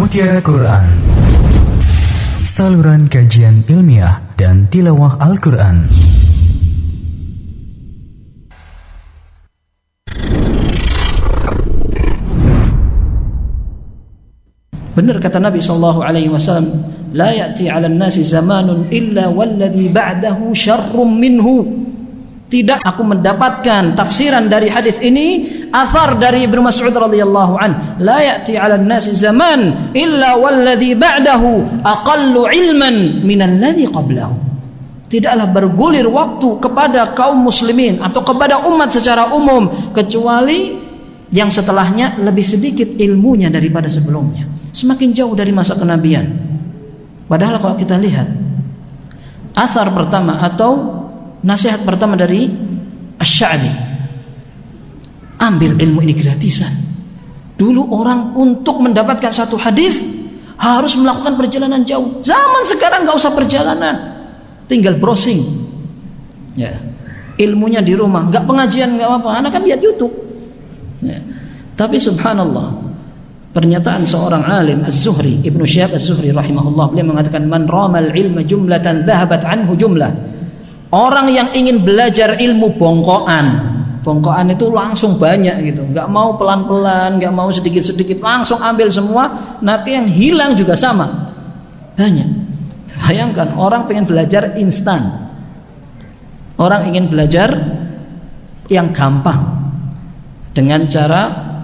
Mutiara Quran, saluran kajian ilmiah dan tilawah Al-Quran. Benar kata Nabi SAW, la ya'ti 'alan nasi zamanun illa walladhi ba'dahu syarrum minhu. Tidak aku mendapatkan tafsiran dari hadis ini, athar dari Ibnu Mas'ud radhiyallahu an, la ya'ti 'alan nasi zaman illa walladhi ba'dahu aqallu 'ilman min alladhi qablahu. Tidaklah bergulir waktu kepada kaum muslimin atau kepada umat secara umum kecuali yang setelahnya lebih sedikit ilmunya daripada sebelumnya. Semakin jauh dari masa kenabian. Padahal kalau kita lihat athar pertama atau nasihat pertama dari Asy-Sya'bi, ambil ilmu ini gratisan. Dulu orang untuk mendapatkan satu hadis harus melakukan perjalanan jauh. Zaman sekarang nggak usah perjalanan, tinggal browsing. Ya, ilmunya di rumah, nggak pengajian nggak apa-apa, anak kan lihat YouTube. Ya. Tapi subhanallah, pernyataan seorang alim Az-Zuhri, Ibnu Syihab Az-Zuhri rahimahullah, beliau mengatakan man ramal ilma jumlatan dhahabat anhu jumlah. Orang yang ingin belajar ilmu bongkoan itu langsung banyak gitu, nggak mau pelan-pelan, nggak mau sedikit-sedikit, langsung ambil semua, nanti yang hilang juga sama banyak. Bayangkan orang pengen belajar instan, orang ingin belajar yang gampang dengan cara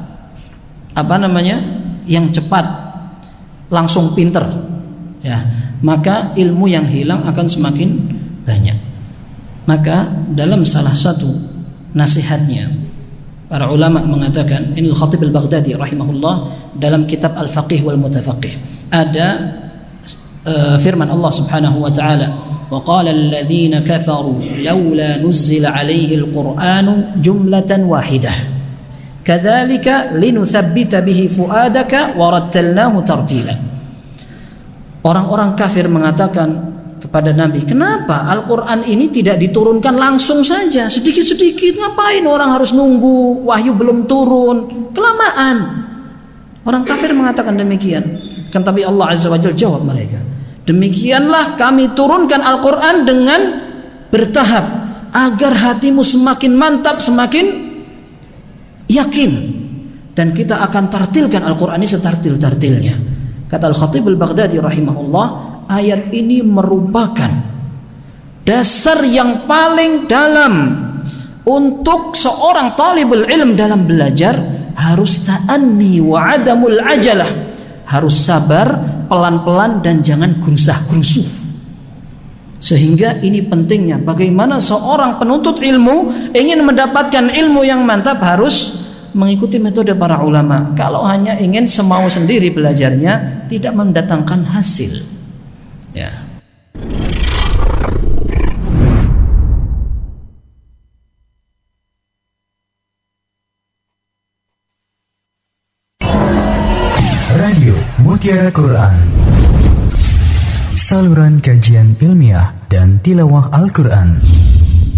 yang cepat, langsung pinter, ya, maka ilmu yang hilang akan semakin banyak. Maka dalam salah satu nasihatnya para ulama mengatakan, ini Al-Khatib Al-Baghdadi rahimahullah dalam kitab Al-Faqih wal Mutafaqih, ada firman Allah Subhanahu wa taala, wa qala alladhina kafaru laula nuzila alaihi al-Qur'anu jumlatan wahidah kadzalika linuthabbita bihi fuadaka wa rattalnahu tartila. Orang-orang kafir mengatakan kepada Nabi, kenapa Al-Quran ini tidak diturunkan langsung saja, sedikit-sedikit, ngapain orang harus nunggu wahyu belum turun, kelamaan. Orang kafir mengatakan demikian, kan, tapi Allah Azza wa Jalla jawab mereka, demikianlah kami turunkan Al-Quran dengan bertahap agar hatimu semakin mantap, semakin yakin, dan kita akan tartilkan Al-Quran ini setartil-tartilnya. Kata Al-Khatib Al-Baghdadi rahimahullah, ayat ini merupakan dasar yang paling dalam untuk seorang talibul ilm dalam belajar. Harus ta'anni wa adamul ajalah, harus sabar, pelan-pelan, dan jangan gerusah-gerusuh. Sehingga ini pentingnya bagaimana seorang penuntut ilmu ingin mendapatkan ilmu yang mantap harus mengikuti metode para ulama. Kalau hanya ingin semau sendiri belajarnya, tidak mendatangkan hasil. Ya. Radio Mutiara Quran, saluran kajian ilmiah dan tilawah Al-Quran.